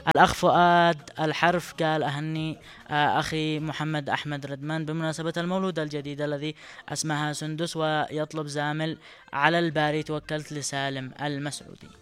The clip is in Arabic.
الأخ فؤاد الحرف قال أهني أخي محمد أحمد ردمان بمناسبة المولود الجديد الذي اسمها سندس، ويطلب زامل على الباري توكلت لسالم المسعودي.